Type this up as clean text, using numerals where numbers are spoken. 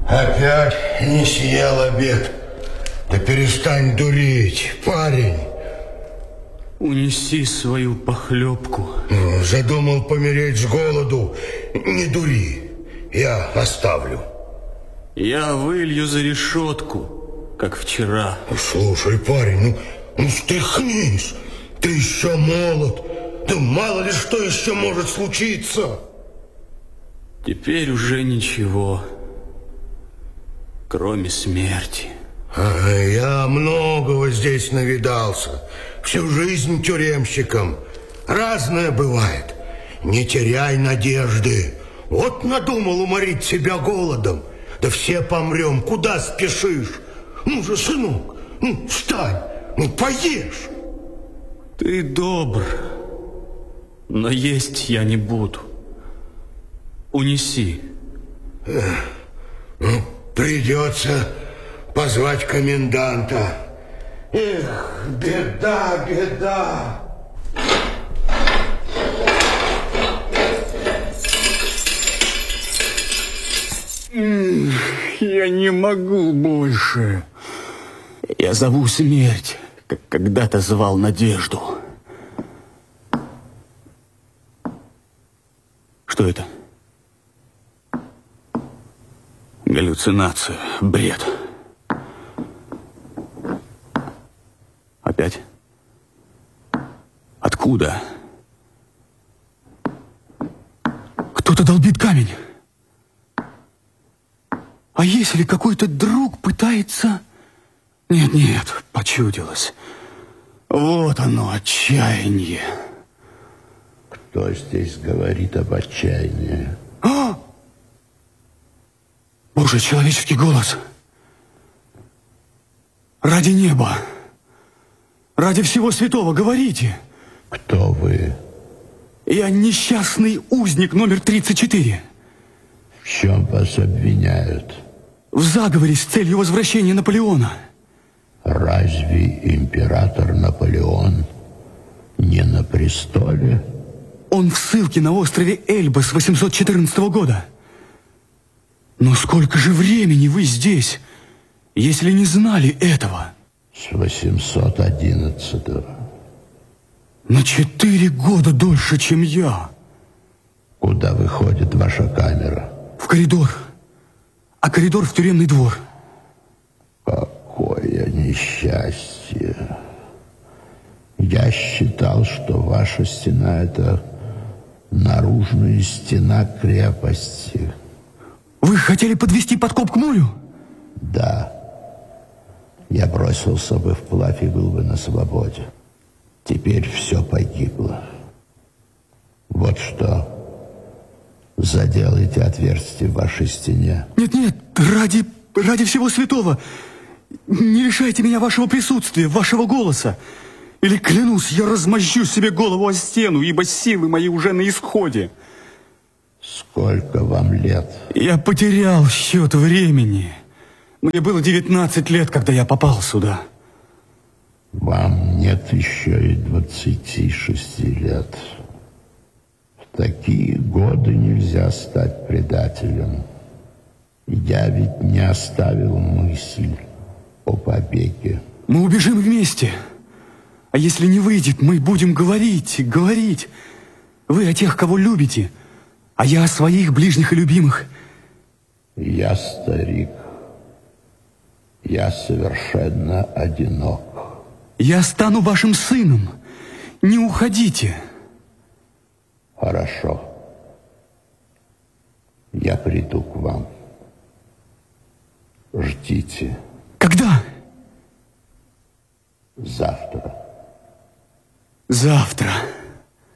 Опять не съел обед. Да перестань дурить, парень. Унеси свою похлебку. Задумал помереть с голоду. Не дури, я оставлю. Я вылью за решетку, как вчера. Слушай, парень, ну стряхнись. Ты еще молод. Да мало ли что еще может случиться. Теперь уже ничего, кроме смерти. Я многого здесь навидался. Всю жизнь тюремщиком. Разное бывает. Не теряй надежды. Вот надумал уморить себя голодом. Да все помрем. Куда спешишь? Ну же, сынок, встань, поешь. Ты добр, но есть я не буду. Унеси. Придется позвать коменданта. Эх, беда, беда. Я не могу больше. Я зову смерть, как когда-то звал надежду. Что это? Галлюцинация, бред. Опять? Откуда? Кто-то долбит камень. А если какой-то друг пытается... Нет, почудилось. Вот оно, отчаяние. Кто здесь говорит об отчаянии? Боже, человеческий голос. Ради неба, ради всего святого, говорите. Кто вы? Я несчастный узник номер 34. В чем вас обвиняют? В заговоре с целью возвращения Наполеона. Разве император Наполеон не на престоле? Он в ссылке на острове Эльба с 814 года. Но сколько же времени вы здесь, если не знали этого? С 811-го. На 4 года дольше, чем я. Куда выходит ваша камера? В коридор. А коридор в тюремный двор. Какое несчастье. Я считал, что ваша стена — это наружная стена крепости. Вы хотели подвести подкоп к морю? Да. Я бросился бы вплавь и был бы на свободе. Теперь все погибло. Вот что. Заделайте отверстие в вашей стене. Нет, ради всего святого. Не лишайте меня вашего присутствия, вашего голоса. Или, клянусь, я размозжу себе голову о стену, ибо силы мои уже на исходе. Сколько вам лет? Я потерял счет времени. Мне было 19 лет, когда я попал сюда. Вам нет еще и 26 лет. В такие годы нельзя стать предателем. Я ведь не оставил мысль о побеге. Мы убежим вместе. А если не выйдет, мы будем говорить. Вы о тех, кого любите, а я о своих ближних и любимых. Я старик. Я совершенно одинок. Я стану вашим сыном. Не уходите. Хорошо. Я приду к вам. Ждите. Когда? Завтра. Завтра.